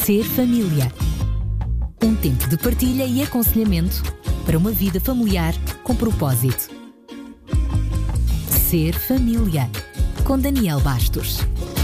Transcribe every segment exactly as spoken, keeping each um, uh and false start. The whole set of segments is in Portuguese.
Ser família. Um tempo de partilha e aconselhamento para uma vida familiar com propósito. Ser família. Com Daniel Bastos.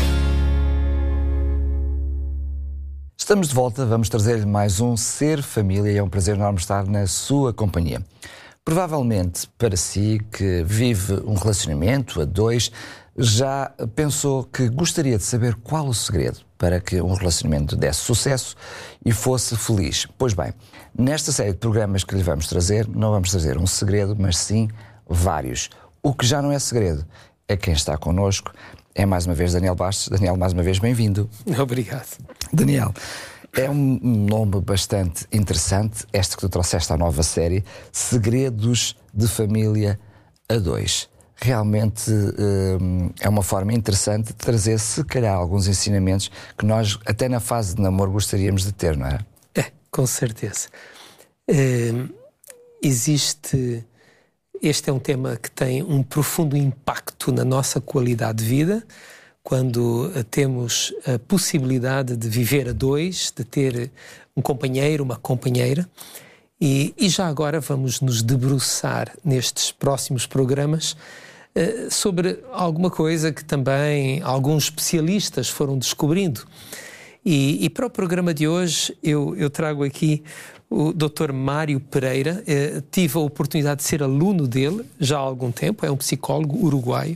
Estamos de volta, vamos trazer-lhe mais um Ser Família e é um prazer enorme estar na sua companhia. Provavelmente para si que vive um relacionamento a dois, já pensou que gostaria de saber qual o segredo para que um relacionamento desse sucesso e fosse feliz. Pois bem, nesta série de programas que lhe vamos trazer, não vamos trazer um segredo, mas sim vários. O que já não é segredo é quem está connosco. É mais uma vez Daniel Bastos. Daniel, mais uma vez, bem-vindo. Obrigado. Daniel, é um nome bastante interessante, este que tu trouxeste à nova série, Segredos de Família a dois. Realmente hum, é uma forma interessante de trazer, se calhar, alguns ensinamentos que nós, até na fase de namoro, gostaríamos de ter, não é? É, com certeza. Uh, existe... Este é um tema que tem um profundo impacto na nossa qualidade de vida, quando uh, temos a possibilidade de viver a dois, de ter um companheiro, uma companheira. E, e já agora vamos nos debruçar nestes próximos programas uh, sobre alguma coisa que também alguns especialistas foram descobrindo. E, e para o programa de hoje eu, eu trago aqui o doutor Mário Pereira. Eh, tive a oportunidade de ser aluno dele já há algum tempo, é um psicólogo uruguaio,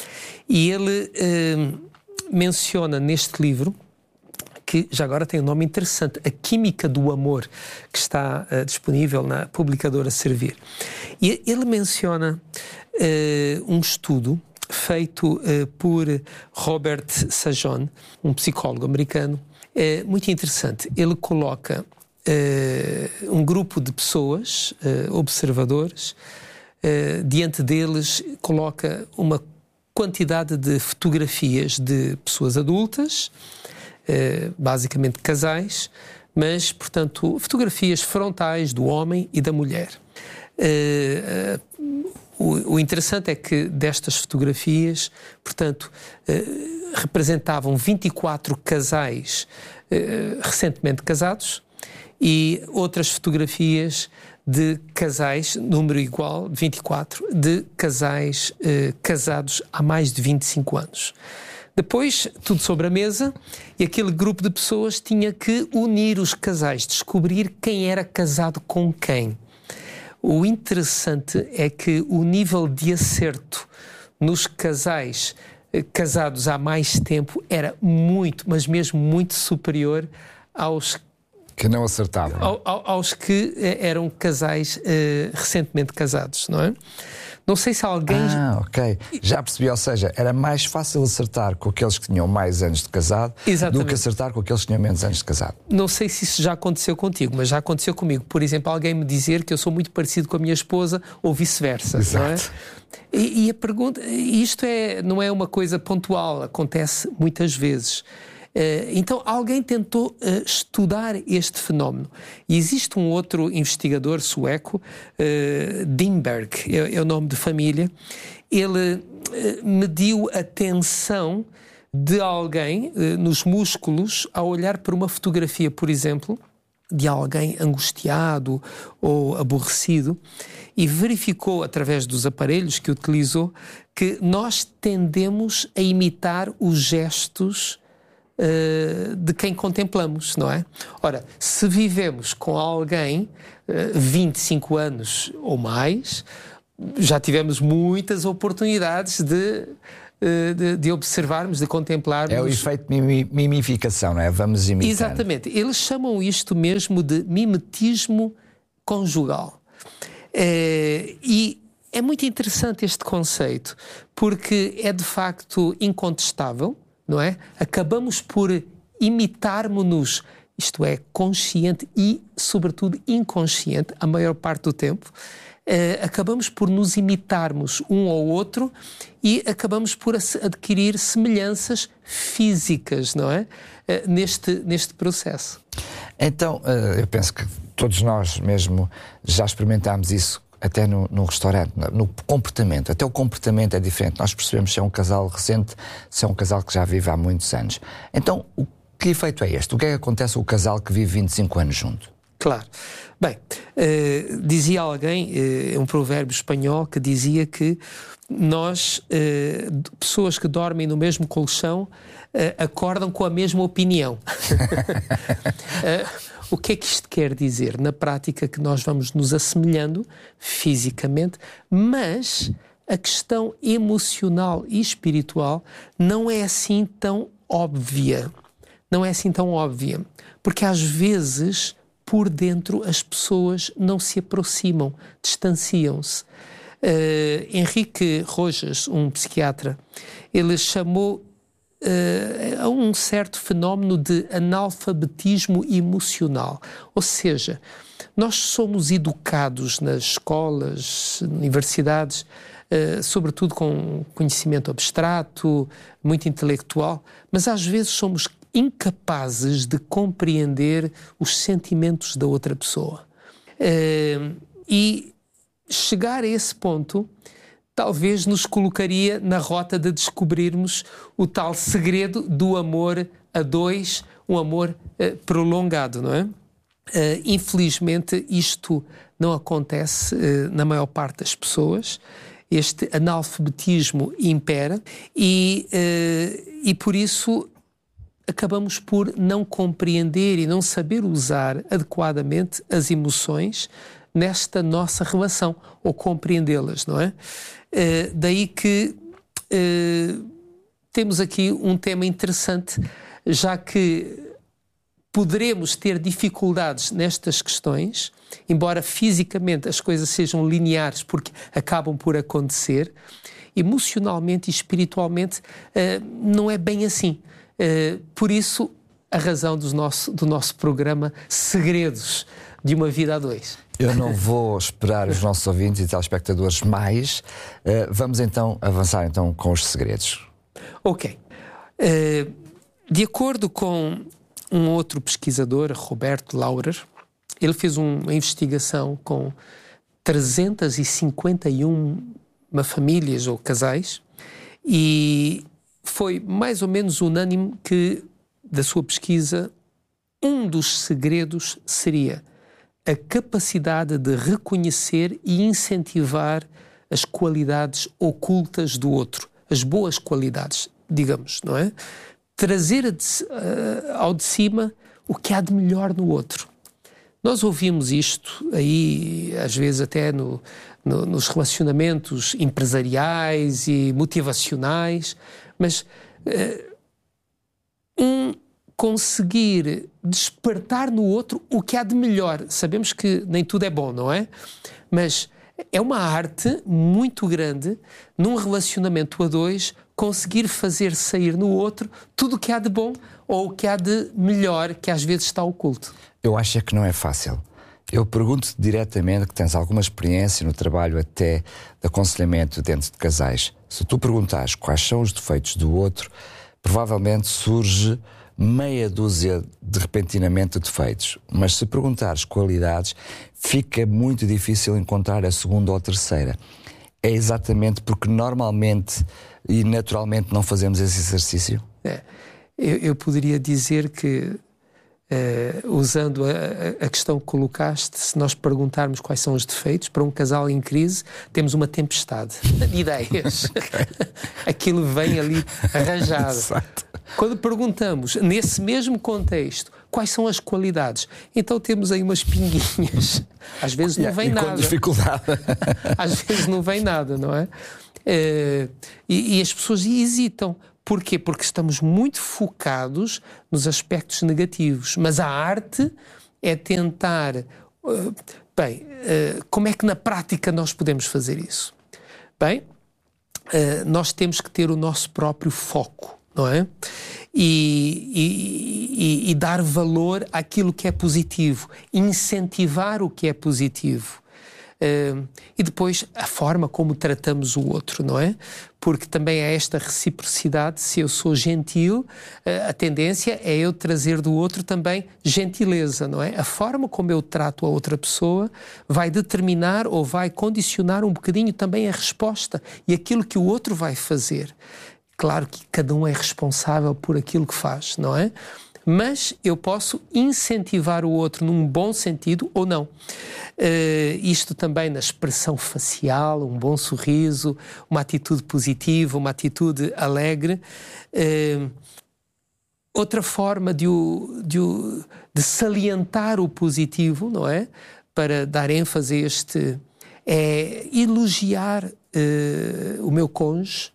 e ele eh, menciona neste livro, que já agora tem um nome interessante, A Química do Amor, que está uh, disponível na publicadora Servir. E ele menciona uh, um estudo feito uh, por Robert Sajon, um psicólogo americano, uh, muito interessante. Ele coloca uh, um grupo de pessoas, uh, observadores, uh, diante deles coloca uma quantidade de fotografias de pessoas adultas, Uh, basicamente casais, mas, portanto, fotografias frontais do homem e da mulher. Uh, uh, o, o interessante é que destas fotografias, portanto, uh, representavam vinte e quatro casais uh, recentemente casados e outras fotografias de casais, número igual, vinte e quatro, de casais uh, casados há mais de vinte e cinco anos. Depois, tudo sobre a mesa, e aquele grupo de pessoas tinha que unir os casais, descobrir quem era casado com quem. O interessante é que o nível de acerto nos casais eh, casados há mais tempo era muito, mas mesmo muito superior aos que não acertavam. Ao, ao, aos que eh, eram casais eh, recentemente casados, não é? Não sei se alguém... Ah, ok. Já percebi, ou seja, era mais fácil acertar com aqueles que tinham mais anos de casado. Exatamente. Do que acertar com aqueles que tinham menos anos de casado. Não sei se isso já aconteceu contigo, mas já aconteceu comigo. Por exemplo, alguém me dizer que eu sou muito parecido com a minha esposa ou vice-versa. Exato. Não é? E, e a pergunta... Isto é, não é uma coisa pontual, acontece muitas vezes. Uh, então, alguém tentou uh, estudar este fenómeno. E existe um outro investigador sueco, uh, Dimberg, é, é o nome de família. Ele uh, mediu a tensão de alguém uh, nos músculos ao olhar para uma fotografia, por exemplo, de alguém angustiado ou aborrecido, e verificou, através dos aparelhos que utilizou, que nós tendemos a imitar os gestos Uh, de quem contemplamos, não é? Ora, se vivemos com alguém uh, vinte e cinco anos ou mais, já tivemos muitas oportunidades de, uh, de, de observarmos, de contemplarmos. É o efeito de mimificação, não é? Vamos imitar. Exatamente. Eles chamam isto mesmo de mimetismo conjugal. Uh, e é muito interessante este conceito, porque é de facto incontestável, não é? Acabamos por imitarmos-nos, isto é, consciente e, sobretudo, inconsciente, a maior parte do tempo. Uh, acabamos por nos imitarmos um ao outro e acabamos por adquirir semelhanças físicas, não é? Uh, neste, neste processo. Então, uh, eu penso que todos nós mesmo já experimentámos isso até no, no restaurante, no, no comportamento. Até o comportamento é diferente. Nós percebemos se é um casal recente, se é um casal que já vive há muitos anos. Então, o, Que efeito é este? O que é que acontece com o casal que vive vinte e cinco anos junto? Claro. Bem, uh, dizia alguém, uh, um provérbio espanhol que dizia que nós, uh, pessoas que dormem no mesmo colchão, uh, acordam com a mesma opinião. uh, o que é que isto quer dizer? Na prática que nós vamos nos assemelhando fisicamente, mas a questão emocional e espiritual não é assim tão óbvia. Não é assim tão óbvia. Porque às vezes, por dentro, as pessoas não se aproximam, distanciam-se. Uh, Henrique Rojas, um psiquiatra, ele chamou uh, a um certo fenómeno de analfabetismo emocional. Ou seja, nós somos educados nas escolas, universidades, Uh, sobretudo com conhecimento abstrato, muito intelectual, mas às vezes somos incapazes de compreender os sentimentos da outra pessoa. Uh, e chegar a esse ponto talvez nos colocaria na rota de descobrirmos o tal segredo do amor a dois, um amor uh, prolongado, não é? Uh, infelizmente isto não acontece uh, na maior parte das pessoas. Este analfabetismo impera e, uh, e por isso acabamos por não compreender e não saber usar adequadamente as emoções nesta nossa relação, ou compreendê-las, não é? Uh, daí que uh, temos aqui um tema interessante, já que poderemos ter dificuldades nestas questões, embora fisicamente as coisas sejam lineares, porque acabam por acontecer, emocionalmente e espiritualmente uh, não é bem assim. Uh, por isso, a razão do nosso, do nosso programa Segredos de uma Vida a Dois. Eu não vou esperar os nossos ouvintes e telespectadores mais. Uh, vamos então avançar então com os segredos. Ok. Uh, de acordo com um outro pesquisador, Roberto Laurer, ele fez uma investigação com trezentas e cinquenta e uma famílias ou casais e foi mais ou menos unânime que, da sua pesquisa, um dos segredos seria a capacidade de reconhecer e incentivar as qualidades ocultas do outro, as boas qualidades, digamos, não é? Trazer de, uh, ao de cima o que há de melhor no outro. Nós ouvimos isto aí, às vezes até no, no, nos relacionamentos empresariais e motivacionais, mas uh, um conseguir despertar no outro o que há de melhor. Sabemos que nem tudo é bom, não é? Mas é uma arte muito grande, num relacionamento a dois, conseguir fazer sair no outro tudo o que há de bom ou o que há de melhor, que às vezes está oculto. Eu acho é que não é fácil. Eu pergunto-te diretamente, que tens alguma experiência no trabalho até de aconselhamento dentro de casais. Se tu perguntares quais são os defeitos do outro, provavelmente surge meia dúzia de repentinamente defeitos. Mas se perguntares qualidades, fica muito difícil encontrar a segunda ou a terceira. É exatamente porque normalmente e naturalmente não fazemos esse exercício? É, eu, eu poderia dizer que, uh, usando a, a questão que colocaste, se nós perguntarmos quais são os defeitos, para um casal em crise, temos uma tempestade de ideias. Okay. Aquilo vem ali arranjado. Exato. Quando perguntamos, nesse mesmo contexto, quais são as qualidades, então temos aí umas pinguinhas. Às vezes não vem nada. Com dificuldade. Às vezes não vem nada, não é? Uh, e, e as pessoas hesitam. Porquê? Porque estamos muito focados nos aspectos negativos. Mas a arte é tentar... Uh, bem, uh, como é que na prática nós podemos fazer isso? Bem, uh, nós temos que ter o nosso próprio foco, não é? E, e, e, e dar valor àquilo que é positivo, incentivar o que é positivo. Uh, e depois a forma como tratamos o outro, não é? Porque também há esta reciprocidade. Se eu sou gentil, uh, a tendência é eu trazer do outro também gentileza, não é? A forma como eu trato a outra pessoa vai determinar ou vai condicionar um bocadinho também a resposta e aquilo que o outro vai fazer. Claro que cada um é responsável por aquilo que faz, não é? mas eu posso incentivar o outro num bom sentido ou não. Uh, isto também na expressão facial, um bom sorriso, uma atitude positiva, uma atitude alegre. Uh, outra forma de, o, de, o, de salientar o positivo, não é? Para dar ênfase a este, é elogiar uh, o meu cônjuge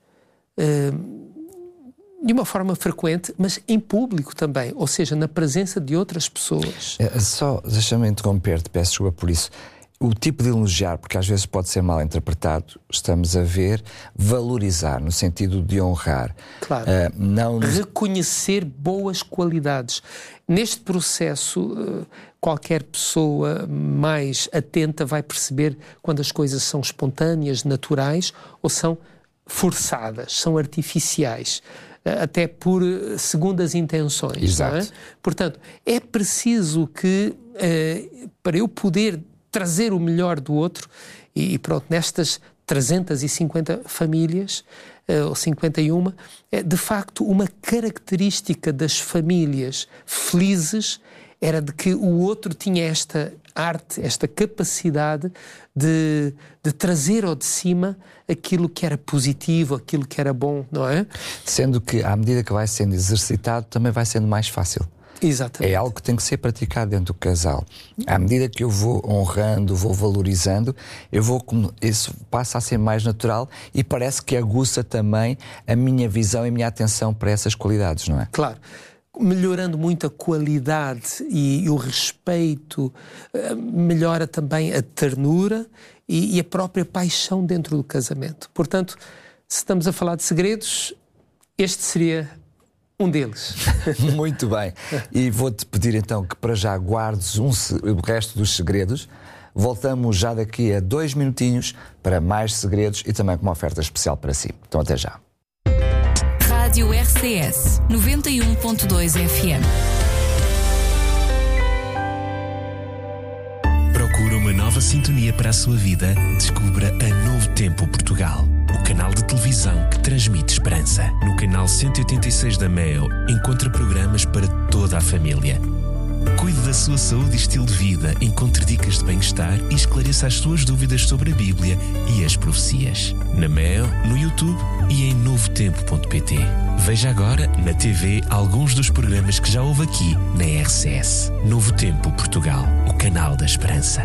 uh, de uma forma frequente, mas em público também, ou seja, na presença de outras pessoas. É, só, deixa-me interromper-te, peço desculpa por isso. O tipo de elogiar, porque às vezes pode ser mal interpretado, estamos a ver valorizar, no sentido de honrar. Claro. Uh, não... Reconhecer boas qualidades. Neste processo, qualquer pessoa mais atenta vai perceber quando as coisas são espontâneas, naturais, ou são forçadas, são artificiais, até por segundas intenções. Exato. Não é? Portanto, é preciso que, uh, para eu poder trazer o melhor do outro, e pronto, nestas trezentas e cinquenta famílias, uh, ou cinquenta e uma, é, de facto, uma característica das famílias felizes era de que o outro tinha esta arte, esta capacidade de, de trazer ao de cima aquilo que era positivo, aquilo que era bom, não é? Sendo que, à medida que vai sendo exercitado, também vai sendo mais fácil. Exatamente. É algo que tem que ser praticado dentro do casal. À medida que eu vou honrando, vou valorizando, eu vou, isso passa a ser mais natural e parece que aguça também a minha visão e a minha atenção para essas qualidades, não é? Claro. Melhorando muito a qualidade e, e o respeito, melhora também a ternura e, e a própria paixão dentro do casamento. Portanto, se estamos a falar de segredos, este seria um deles. Muito bem. E vou-te pedir então que para já guardes um, o resto dos segredos. Voltamos já daqui a dois minutinhos para mais segredos e também com uma oferta especial para si. Então até já. Rádio R C S noventa e um ponto dois F M. Procura uma nova sintonia para a sua vida? Descubra a Novo Tempo Portugal, o canal de televisão que transmite esperança. No canal cento e oitenta e seis da Meo, encontra programas para toda a família. Cuide da sua saúde e estilo de vida, encontre dicas de bem-estar e esclareça as suas dúvidas sobre a Bíblia e as profecias. Na Meo, no YouTube e em novo tempo ponto pt. Veja agora na T V alguns dos programas que já houve aqui na R C S. Novo Tempo Portugal, o canal da esperança.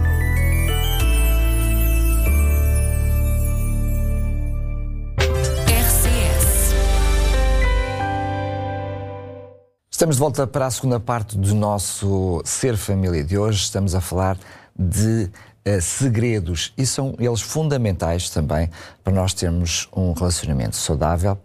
Estamos de volta para a segunda parte do nosso Ser Família de hoje. Estamos a falar de uh, segredos e são eles fundamentais também para nós termos um relacionamento saudável,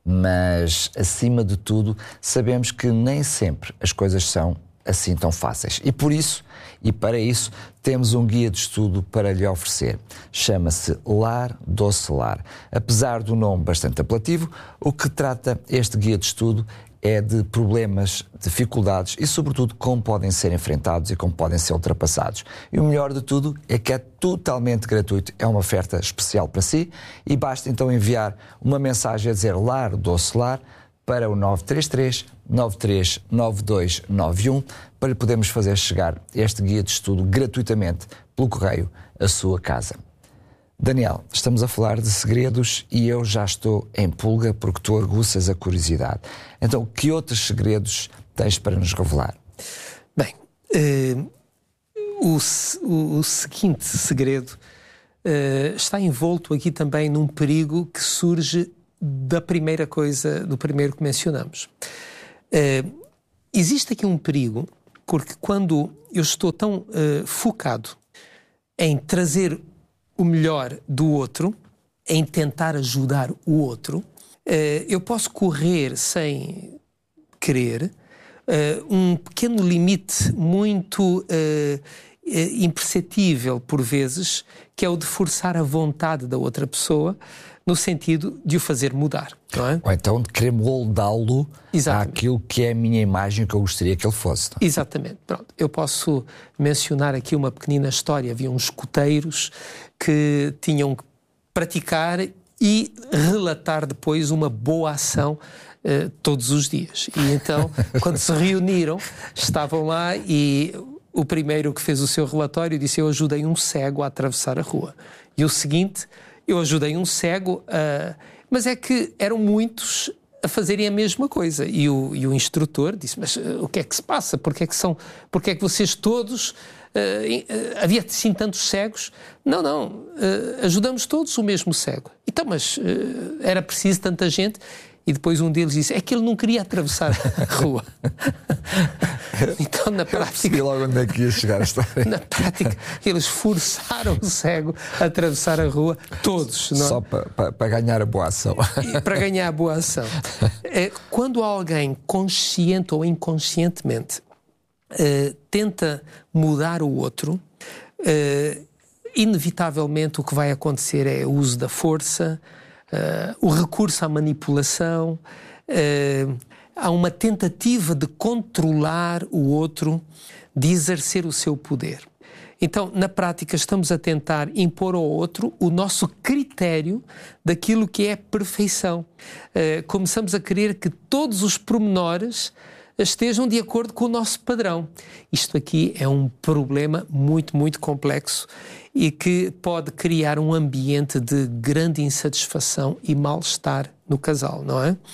mas acima de tudo sabemos que nem sempre as coisas são assim tão fáceis. E por isso, e para isso, temos um guia de estudo para lhe oferecer. Chama-se Lar Doce Lar. Apesar do nome bastante apelativo, o que trata este guia de estudo é de problemas, dificuldades e, sobretudo, como podem ser enfrentados e como podem ser ultrapassados. E o melhor de tudo é que é totalmente gratuito, é uma oferta especial para si e basta então enviar uma mensagem a dizer Lar Doce Lar para o nove três três, nove três nove dois nove um para lhe podermos fazer chegar este guia de estudo gratuitamente pelo correio à sua casa. Daniel, estamos a falar de segredos e eu já estou em pulga porque tu aguças a curiosidade. Então, que outros segredos tens para nos revelar? Bem, uh, o, o, o seguinte segredo uh, está envolto aqui também num perigo que surge da primeira coisa, do primeiro que mencionamos. Uh, existe aqui um perigo porque quando eu estou tão uh, focado em trazer o melhor do outro, em tentar ajudar o outro, eu posso correr sem querer um pequeno limite muito imperceptível por vezes, que é o de forçar a vontade da outra pessoa no sentido de o fazer mudar, não é? Ou então de querer moldá-lo àquilo que é a minha imagem que eu gostaria que ele fosse. Não? Exatamente. Pronto. Eu posso mencionar aqui uma pequenina história. Havia uns escuteiros que tinham que praticar e relatar depois uma boa ação uh, todos os dias. E então, quando se reuniram, estavam lá e o primeiro que fez o seu relatório disse: eu ajudei um cego a atravessar a rua. E o seguinte: eu ajudei um cego a... Mas é que eram muitos a fazerem a mesma coisa. E o, e o instrutor disse: mas uh, o que é que se passa? Porquê é que, são, porquê é que vocês todos... Uh, uh, havia sim tantos cegos? Não, não. Uh, ajudamos todos o mesmo cego. Então, mas uh, era preciso tanta gente... E depois um deles disse: é que ele não queria atravessar a rua. Então, na prática... Eu logo onde é que ia chegar a história. Na prática, eles forçaram o cego a atravessar a rua, todos. Não é? Só para pa, pa ganhar a boa ação. E para ganhar a boa ação. É, quando alguém, consciente ou inconscientemente, uh, tenta mudar o outro, uh, inevitavelmente o que vai acontecer é o uso da força, Uh, o recurso à manipulação, uh, há uma tentativa de controlar o outro, de exercer o seu poder. Então, na prática, estamos a tentar impor ao outro o nosso critério daquilo que é perfeição. Uh, começamos a querer que todos os pormenores estejam de acordo com o nosso padrão. Isto aqui é um problema muito, muito complexo e que pode criar um ambiente de grande insatisfação e mal-estar no casal, não é?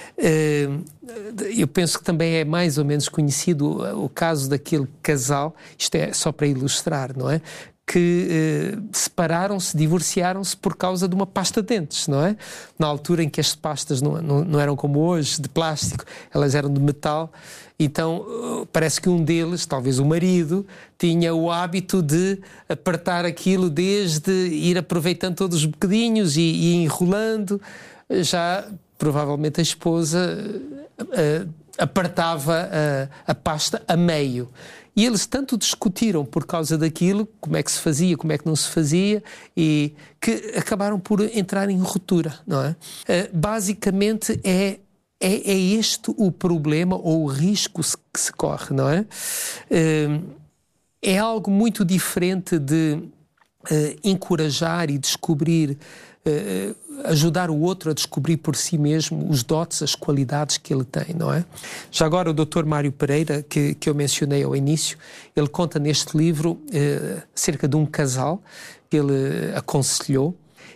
Eu penso que também é mais ou menos conhecido o caso daquele casal, isto é só para ilustrar, não é? Que eh, separaram-se, divorciaram-se por causa de uma pasta de dentes, não é? Na altura em que as pastas não, não, não eram como hoje, de plástico, elas eram de metal. Então, parece que um deles, talvez o marido, tinha o hábito de apertar aquilo desde ir aproveitando todos os bocadinhos e, e enrolando. Já, provavelmente, a esposa uh, apertava a, a pasta a meio. E eles tanto discutiram por causa daquilo, como é que se fazia, como é que não se fazia, e que acabaram por entrar em ruptura, não é? Uh, basicamente é, é, é este o problema ou o risco que se corre, não é? Uh, é algo muito diferente de uh, encorajar e descobrir, uh, ajudar o outro a descobrir por si mesmo os dotes, as qualidades que ele tem, não é? Já agora o doutor Mário Pereira, que, que eu mencionei ao início, ele conta neste livro eh, cerca de um casal que ele aconselhou,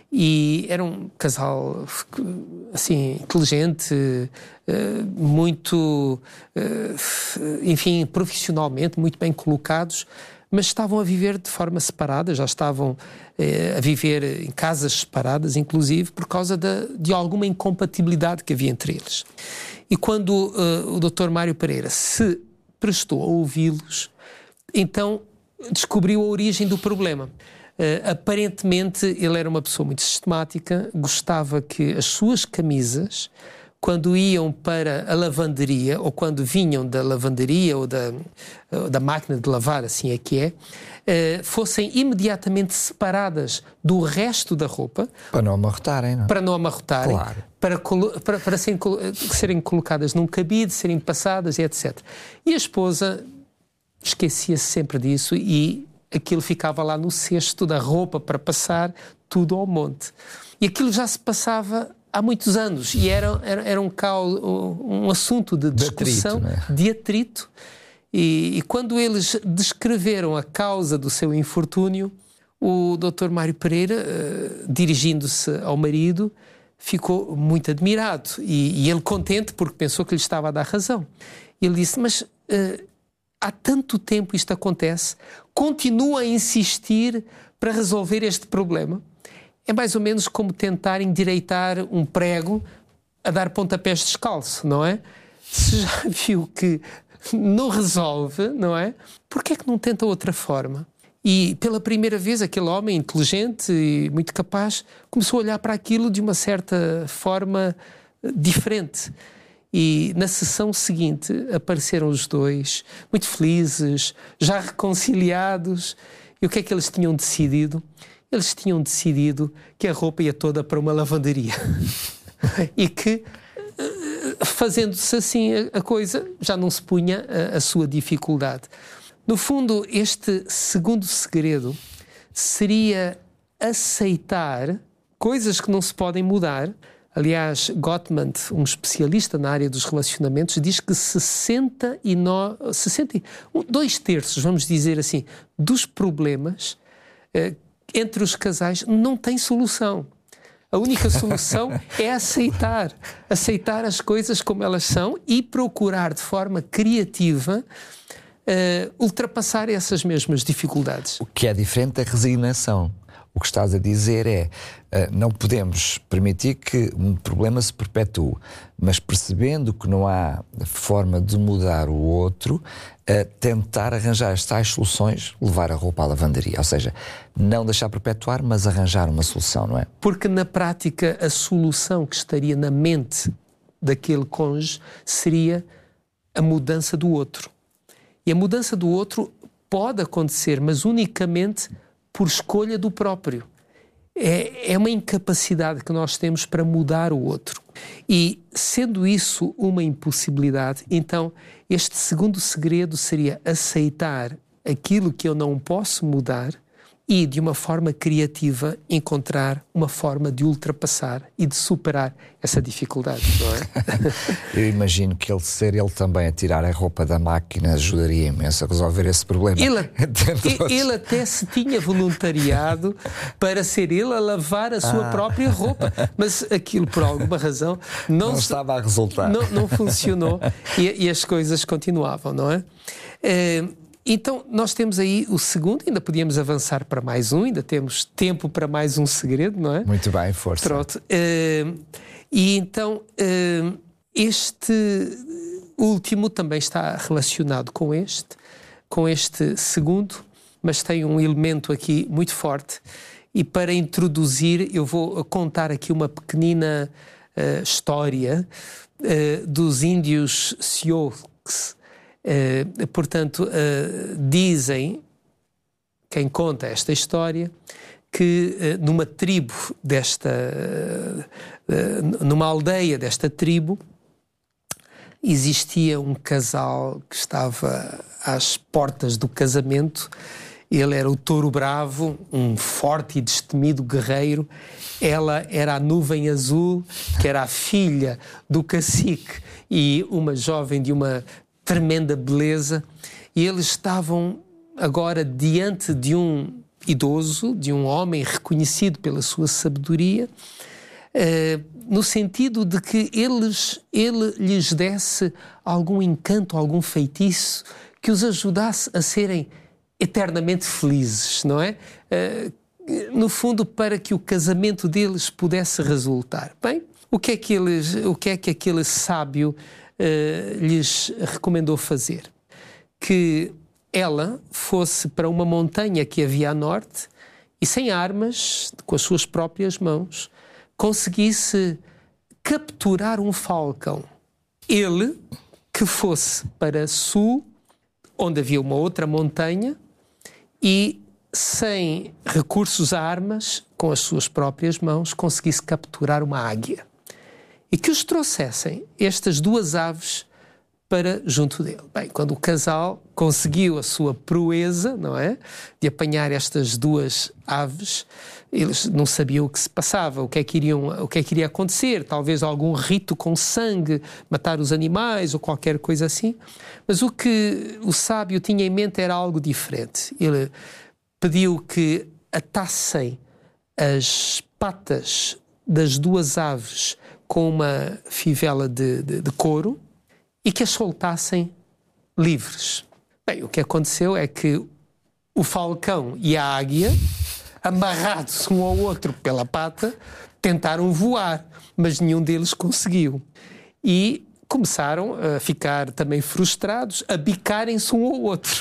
e era um casal assim, inteligente, eh, muito, eh, enfim, profissionalmente muito bem colocados, mas estavam a viver de forma separada, já estavam eh, a viver em casas separadas, inclusive, por causa de, de alguma incompatibilidade que havia entre eles. E quando uh, o doutor Mário Pereira se prestou a ouvi-los, então descobriu a origem do problema. Uh, aparentemente, ele era uma pessoa muito sistemática, gostava que as suas camisas, quando iam para a lavanderia, ou quando vinham da lavanderia ou da, da máquina de lavar, assim é que é, eh, fossem imediatamente separadas do resto da roupa. Para não amarrotarem, não? Para não amarrotarem. Claro. Para, para, para serem, serem colocadas num cabide, serem passadas, etcétera. E a esposa esquecia-se sempre disso e aquilo ficava lá no cesto da roupa para passar tudo ao monte. E aquilo já se passava há muitos anos, e era, era, era um, um assunto de discussão, de atrito, né? de atrito. E, e quando eles descreveram a causa do seu infortúnio, o doutor Mário Pereira, uh, dirigindo-se ao marido, ficou muito admirado, e, e ele contente porque pensou que lhe estava a dar razão. Ele disse: mas uh, há tanto tempo isto acontece, continua a insistir para resolver este problema. É mais ou menos como tentar endireitar um prego a dar pontapés descalço, não é? Se já viu que não resolve, não é? Por que é que não tenta outra forma? E pela primeira vez aquele homem inteligente e muito capaz começou a olhar para aquilo de uma certa forma diferente. E na sessão seguinte apareceram os dois, muito felizes, já reconciliados. E o que é que eles tinham decidido? Eles tinham decidido que a roupa ia toda para uma lavanderia. E que, fazendo-se assim a coisa, já não se punha a, a sua dificuldade. No fundo, este segundo segredo seria aceitar coisas que não se podem mudar, Aliás, Gottman, um especialista na área dos relacionamentos, diz que sessenta e nove, sessenta, dois terços, vamos dizer assim, dos problemas eh, entre os casais não tem solução. A única solução é aceitar, aceitar as coisas como elas são e procurar de forma criativa uh, ultrapassar essas mesmas dificuldades. O que é diferente da resignação. O que estás a dizer é, uh, não podemos permitir que um problema se perpetue, mas percebendo que não há forma de mudar o outro, uh, tentar arranjar as tais soluções, levar a roupa à lavandaria. Ou seja, não deixar perpetuar, mas arranjar uma solução, não é? Porque na prática a solução que estaria na mente daquele cônjuge seria a mudança do outro. E a mudança do outro pode acontecer, mas unicamente por escolha do próprio. É, é uma incapacidade que nós temos para mudar o outro. E, sendo isso uma impossibilidade, então este segundo segredo seria aceitar aquilo que eu não posso mudar e, de uma forma criativa, encontrar uma forma de ultrapassar e de superar essa dificuldade, não é? Eu imagino que ele ser ele também a tirar a roupa da máquina ajudaria imenso a resolver esse problema. Ele, ele até se tinha voluntariado para ser ele a lavar a sua ah. própria roupa, mas aquilo, por alguma razão, não, não estava a resultar. Não, não funcionou e, e as coisas continuavam, não é? é Então, nós temos aí o segundo, ainda podíamos avançar para mais um, ainda temos tempo para mais um segredo, não é? Muito bem, força. Pronto. Uh, e então, uh, este último também está relacionado com este, com este segundo, mas tem um elemento aqui muito forte. E para introduzir, eu vou contar aqui uma pequenina uh, história uh, dos índios Sioux. Uh, portanto, uh, dizem, quem conta esta história, que uh, numa tribo desta, uh, uh, numa aldeia desta tribo, existia um casal que estava às portas do casamento. Ele era o touro bravo, um forte e destemido guerreiro. Ela era a nuvem azul, que era a filha do cacique e uma jovem de uma tremenda beleza, e eles estavam agora diante de um idoso, de um homem reconhecido pela sua sabedoria, eh, no sentido de que eles, ele lhes desse algum encanto, algum feitiço que os ajudasse a serem eternamente felizes, não é? Eh, no fundo, para que o casamento deles pudesse resultar. Bem, o que é que eles, o que é que aquele sábio Uh, lhes recomendou fazer? Que ela fosse para uma montanha que havia a norte e, sem armas, com as suas próprias mãos, conseguisse capturar um falcão. Ele que fosse para sul, onde havia uma outra montanha, e, sem recursos a armas, com as suas próprias mãos, conseguisse capturar uma águia. E que os trouxessem estas duas aves para junto dele. Bem, quando o casal conseguiu a sua proeza, não é, de apanhar estas duas aves, eles não sabiam o que se passava, o que é que iriam, o que é que iria acontecer, talvez algum rito com sangue, matar os animais ou qualquer coisa assim. Mas o que o sábio tinha em mente era algo diferente. Ele pediu que atassem as patas das duas aves com uma fivela de, de, de couro e que as soltassem livres. Bem, o que aconteceu é que o falcão e a águia, amarrados um ao outro pela pata, tentaram voar, mas nenhum deles conseguiu. E começaram a ficar também frustrados, a bicarem-se um ao outro.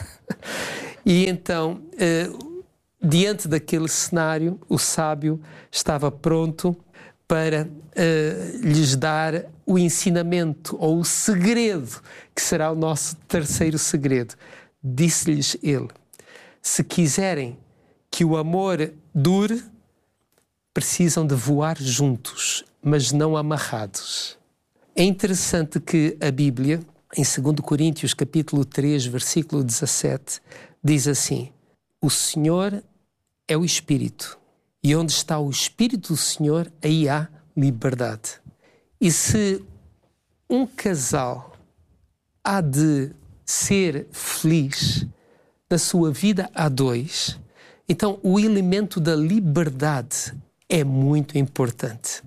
E então, eh, diante daquele cenário, o sábio estava pronto para uh, lhes dar o ensinamento ou o segredo, que será o nosso terceiro segredo. Disse-lhes ele: se quiserem que o amor dure, precisam de voar juntos, mas não amarrados. É interessante que a Bíblia, em dois Coríntios capítulo três, versículo dezassete, diz assim: o Senhor é o Espírito. E onde está o Espírito do Senhor, aí há liberdade. E se um casal há de ser feliz na sua vida a dois, então o elemento da liberdade é muito importante.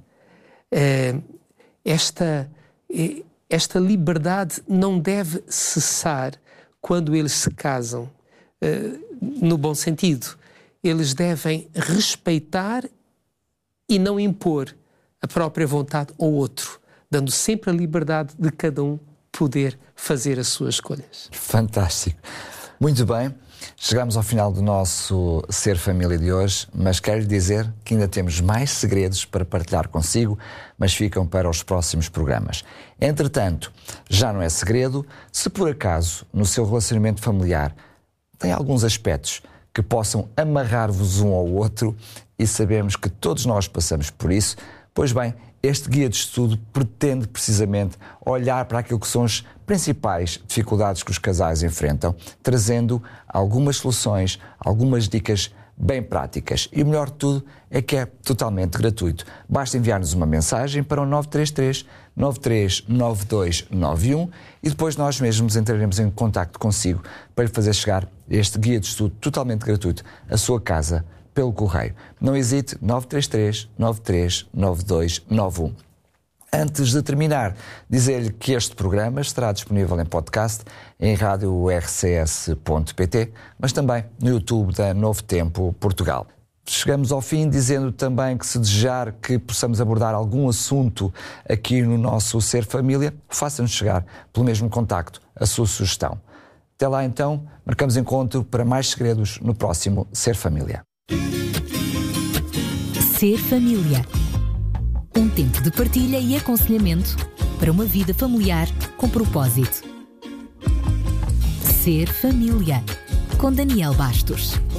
Esta, esta liberdade não deve cessar quando eles se casam, no bom sentido. Eles devem respeitar e não impor a própria vontade ao outro, dando sempre a liberdade de cada um poder fazer as suas escolhas. Fantástico. Muito bem, chegamos ao final do nosso Ser Família de hoje, mas quero lhe dizer que ainda temos mais segredos para partilhar consigo, mas ficam para os próximos programas. Entretanto, já não é segredo, se por acaso no seu relacionamento familiar tem alguns aspectos que possam amarrar-vos um ao outro, e sabemos que todos nós passamos por isso, pois bem, este guia de estudo pretende precisamente olhar para aquilo que são as principais dificuldades que os casais enfrentam, trazendo algumas soluções, algumas dicas bem práticas. E o melhor de tudo é que é totalmente gratuito. Basta enviar-nos uma mensagem para o nove três três, nove três nove dois nove um e depois nós mesmos entraremos em contacto consigo para lhe fazer chegar este guia de estudo totalmente gratuito à sua casa pelo correio. Não hesite, nove três três, nove três nove dois nove um. Antes de terminar, dizer-lhe que este programa estará disponível em podcast em rádio r c s ponto p t, mas também no YouTube da Novo Tempo Portugal. Chegamos ao fim dizendo também que, se desejar que possamos abordar algum assunto aqui no nosso Ser Família, faça-nos chegar pelo mesmo contacto a sua sugestão. Até lá então, marcamos encontro para mais segredos no próximo Ser Família. Ser Família. Um tempo de partilha e aconselhamento para uma vida familiar com propósito. Ser Família, com Daniel Bastos.